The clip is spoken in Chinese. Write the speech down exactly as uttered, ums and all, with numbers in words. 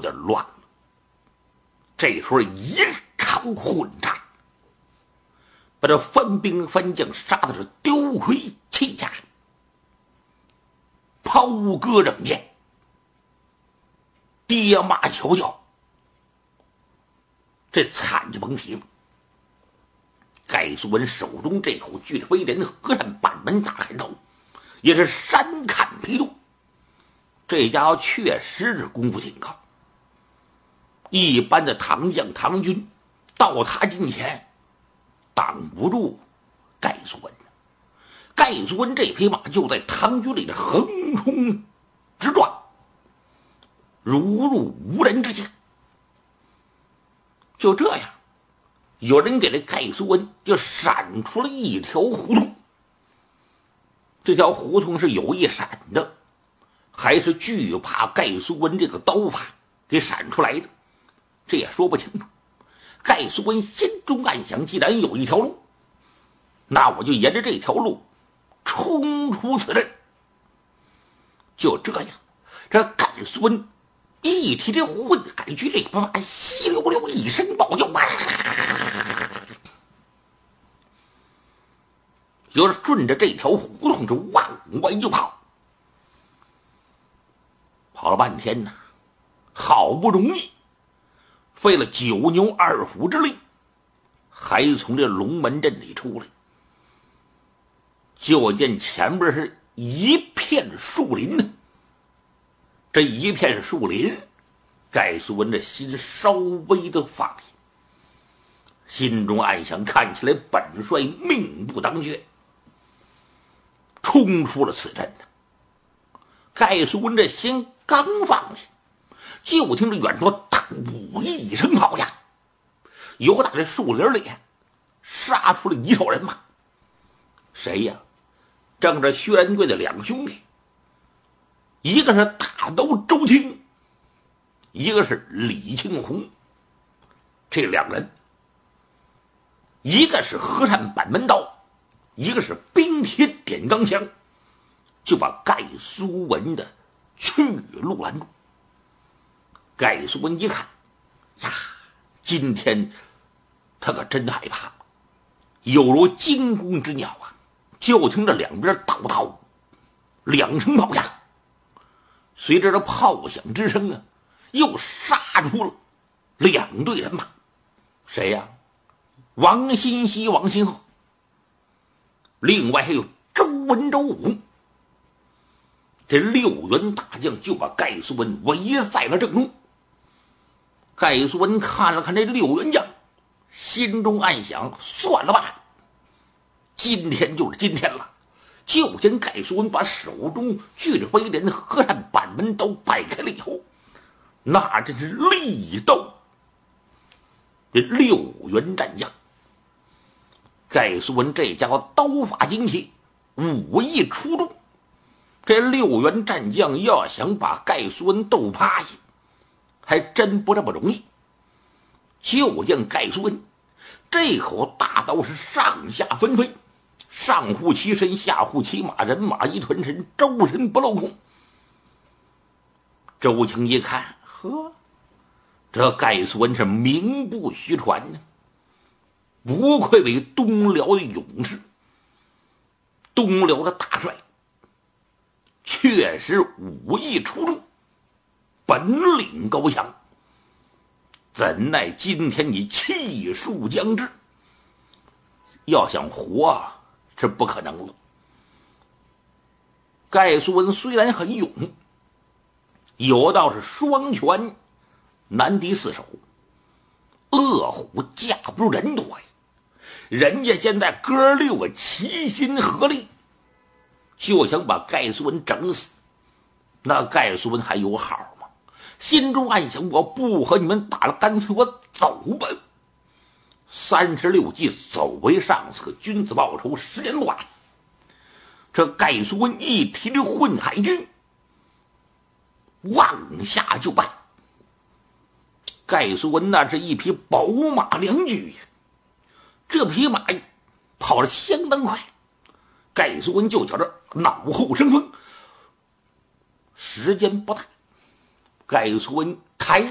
点乱了。这时候一场混战，把这番兵番将杀的是丢盔弃甲，抛戈扔剑，跌马嚎叫，这惨就甭提了。盖苏文手中这口巨飞人和善板门大砍头，也是山砍劈肚，这家伙确实是功夫挺高。一般的唐将唐军到他近前挡不住盖苏文。盖苏文这匹马就在唐军里的横冲直撞，如入无人之境。就这样，有人给这盖苏文就闪出了一条胡同。这条胡同是有意闪的，还是惧怕盖苏文这个刀法给闪出来的，这也说不清楚。盖苏文心中暗想，既然有一条路，那我就沿着这条路冲出此阵。就这样，这盖苏文一提这混海驹这把马，稀溜溜一声暴叫，就是顺着这条胡同是往外就跑。跑了半天呢，好不容易费了九牛二虎之力，还从这龙门阵里出来。就见前边是一片树林呢，这一片树林，盖苏文的心稍微的放下，心中暗想，看起来本帅命不当绝，冲出了此阵呢。盖苏文这心刚放下，就听着远处大呜一声炮响，由打这树林里杀出了一哨人马。谁呀？正是薛仁贵的两个兄弟，一个是大刀周青，一个是李庆红。这两人，一个是和善板门刀，一个是冰铁点钢枪，就把盖苏文的去路拦住。盖苏文一看呀，今天他可真害怕，有如惊弓之鸟啊！就听着两边叨叨两声炮响，随着这炮响之声啊，又杀出了两队人马。谁呀？王新熙、王新鹤，另外还有周文、周武。这六员大将就把盖苏文围在了正中。盖苏文看了看这六员将，心中暗想，算了吧，今天就是今天了。就见盖苏文把手中巨着飞人和善板门刀摆开了以后，那真是利刀这六员战将。盖苏文这家伙刀法精奇，武艺出众，这六员战将要想把盖苏文斗趴下，还真不这么容易。就见盖苏文这口大刀是上下纷飞，上护其身，下护其马，人马一团神，周身不露空。周青一看，呵，这盖苏文是名不虚传呢，不愧为东辽的勇士，东辽的大帅，确实武艺出众，本领高强，怎奈今天你气数将至，要想活是不可能了。盖苏文虽然很勇，有道是双拳难敌四手，恶虎架不住人多呀。人家现在哥六个齐心合力，就想把盖苏文整死，那盖苏文还有好吗？心中暗想，我不和你们打了，干脆我走吧。三十六计，走为上策，君子报仇，十年不晚。这盖苏文一提这混海军，往下就办。盖苏文那是一匹宝马良驹呀，这匹马跑得相当快，盖苏文就觉着脑后生风。时间不大，盖苏文